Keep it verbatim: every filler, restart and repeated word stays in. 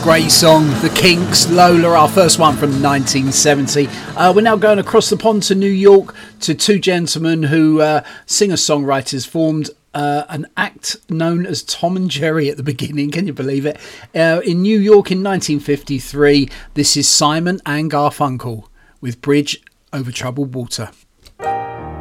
Great song, The Kinks, Lola, our first one from nineteen seventy. Uh, we're now going across the pond to New York to two gentlemen who uh, singer-songwriters formed uh, an act known as Tom and Jerry at the beginning. Can you believe it? Uh, in New York in nineteen fifty-three, this is Simon and Garfunkel with Bridge Over Troubled Water.